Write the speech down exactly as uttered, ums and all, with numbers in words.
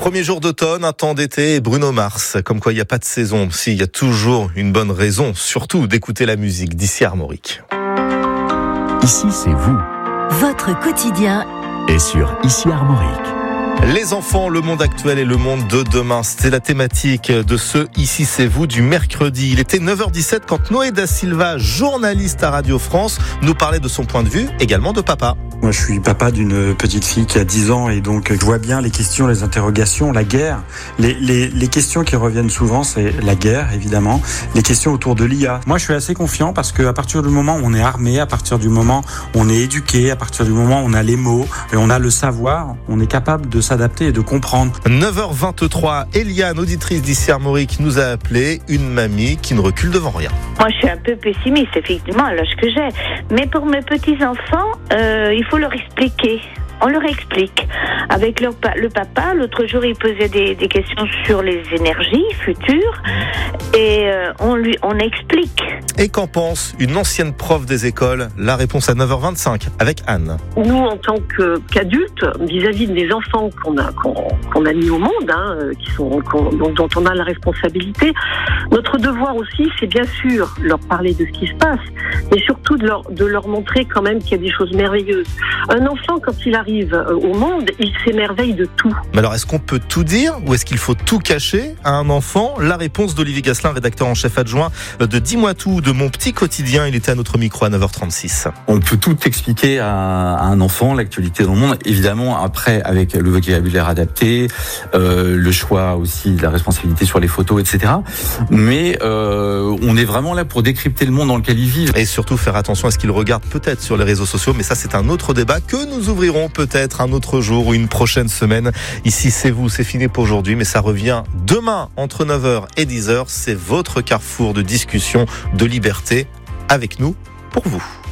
Premier jour d'automne, un temps d'été et Bruno Mars. Comme quoi il n'y a pas de saison. Si, il y a toujours une bonne raison, surtout d'écouter la musique d'ici Armorique. Ici, c'est vous. Votre quotidien Et sur Ici Armorique. Les enfants, le monde actuel et le monde de demain. C'était la thématique de ce Ici c'est vous du mercredi. Il était neuf heures dix-sept quand Noé Da Silva, journaliste à Radio France, nous parlait de son point de vue, également de papa. Moi, je suis papa d'une petite fille qui a dix ans et donc je vois bien les questions, les interrogations, la guerre. Les, les, les questions qui reviennent souvent, c'est la guerre, évidemment. Les questions autour de l'I A. Moi, je suis assez confiant parce qu'à partir du moment où on est armé, à partir du moment où on est éduqué, à partir du moment où on a les mots et on a le savoir, on est capable de s'adapter et de comprendre. neuf heures vingt-trois, Eliane, auditrice d'Ici Armorique, nous a appelé une mamie qui ne recule devant rien. Moi, je suis un peu pessimiste, effectivement, à l'âge que j'ai. Mais pour mes petits-enfants, euh, il faut leur expliquer. On leur explique. Avec leur pa- le papa, l'autre jour, il posait des, des questions sur les énergies futures et euh, on lui on explique. Et qu'en pense une ancienne prof des écoles? La réponse à neuf heures vingt-cinq avec Anne. Nous, en tant que, qu'adultes, vis-à-vis des enfants qu'on a, qu'on, qu'on a mis au monde, hein, qui sont, qu'on, dont, dont on a la responsabilité, notre devoir aussi, c'est bien sûr leur parler de ce qui se passe, mais surtout de leur, de leur montrer quand même qu'il y a des choses merveilleuses. Un enfant, quand il arrive au monde, il s'émerveille de tout. Mais alors, est-ce qu'on peut tout dire ou est-ce qu'il faut tout cacher à un enfant? La réponse d'Olivier Gasselin, rédacteur en chef adjoint de Dis-moi tout, de Mon Petit Quotidien. Il était à notre micro à neuf heures trente-six. On peut tout expliquer à, à un enfant, l'actualité dans le monde. Évidemment, après, avec le vocabulaire adapté, euh, le choix aussi, la responsabilité sur les photos, et cetera. Mais euh, on est vraiment là pour décrypter le monde dans lequel ils vivent. Et surtout faire attention à ce qu'ils regardent peut-être sur les réseaux sociaux. Mais ça, c'est un autre débat que nous ouvrirons peut-être un autre jour ou une prochaine semaine. Ici, c'est vous, c'est fini pour aujourd'hui. Mais ça revient demain entre neuf heures et dix heures. C'est votre carrefour de discussion, de liberté avec nous, pour vous.